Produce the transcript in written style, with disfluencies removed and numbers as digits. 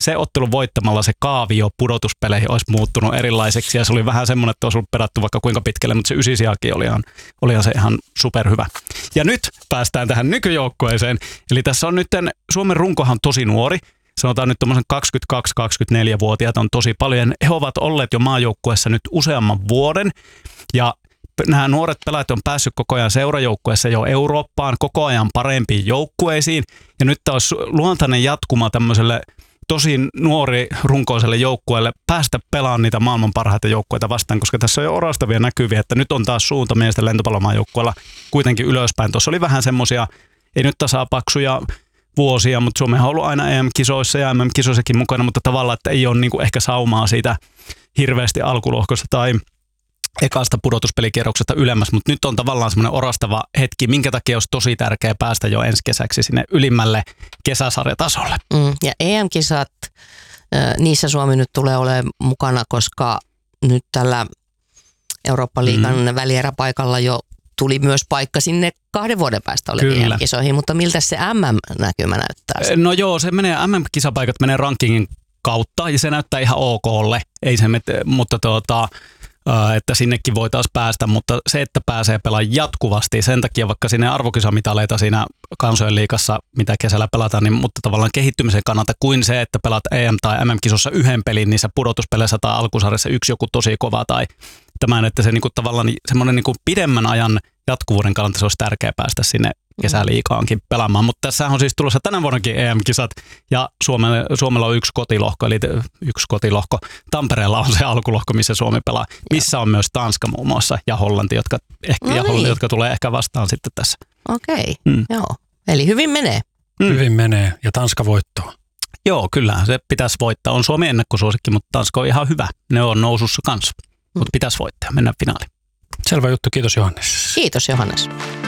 se ottelu voittamalla se kaavio pudotuspeleihin olisi muuttunut erilaiseksi ja se oli vähän semmoinen, että olisi ollut pedattu vaikka kuinka pitkälle, mutta se 9 sijaakin olihan se ihan superhyvä. Ja nyt päästään tähän nykyjoukkueeseen, eli tässä on nyt Suomen runkohan tosi nuori. Sanotaan nyt tuommoisen 22-24-vuotiaat on tosi paljon. He ovat olleet jo maajoukkueessa nyt useamman vuoden ja nämä nuoret pelaajat on päässyt koko ajan seurajoukkueessa jo Eurooppaan, koko ajan parempiin joukkueisiin. Ja nyt tämä olisi luontainen jatkuma tämmöiselle tosi nuori runkoiselle joukkueelle päästä pelaamaan niitä maailman parhaita joukkueita vastaan, koska tässä on jo orastavia näkyviä, että nyt on taas suunta miesten lentopallomaajoukkueella kuitenkin ylöspäin. Tuossa oli vähän semmoisia, ei nyt tasapaksuja vuosia, mutta Suomi on ollut aina EM-kisoissa ja MM-kisoissakin mukana, mutta tavallaan, että ei ole niin kuin ehkä saumaa siitä hirveästi alkulohkosta tai ekasta pudotuspelikierroksesta ylemmäs, mutta nyt on tavallaan semmoinen orastava hetki, minkä takia olisi tosi tärkeää päästä jo ensi kesäksi sinne ylimmälle kesäsarjatasolle. Ja EM-kisat, niissä Suomi nyt tulee olemaan mukana, koska nyt tällä Eurooppa-liigan välieräpaikalla jo tuli myös paikka sinne 2 vuoden päästä oleviin EM-kisoihin, mutta miltä se MM-näkymä näyttää? No joo, se menee, MM-kisapaikat menee rankingin kautta ja se näyttää ihan okolle, ei se, mutta että sinnekin voitaisiin päästä, mutta se, että pääsee pelaamaan jatkuvasti, sen takia vaikka sinne arvokisamitaleita siinä kansojen liigassa, mitä kesällä pelataan, niin, mutta tavallaan kehittymisen kannalta kuin se, että pelaat EM- tai MM-kisossa yhden pelin niissä pudotuspeleissä tai alkusarjassa yksi joku tosi kova tai tämän, että se niinku tavallaan semmoinen niinku pidemmän ajan jatkuvuuden kannalta se olisi tärkeää päästä sinne kesäliigaankin pelaamaan, mutta tässä on siis tulossa tänä vuonnakin EM-kisat ja Suomella on yksi kotilohko, eli yksi kotilohko. Tampereella on se alkulohko, missä Suomi pelaa, missä on myös Tanska muun muassa ja Hollanti, jotka tulee ehkä vastaan sitten tässä. Okei, joo. Eli hyvin menee. Hyvin menee ja Tanska voittoa. Joo, kyllä se pitäisi voittaa. On Suomi ennakkosuosikki, mutta Tanska on ihan hyvä. Ne on nousussa kanssa, mutta pitäisi voittaa, mennä finaaliin. Selvä juttu, kiitos Johannes. Kiitos Johannes.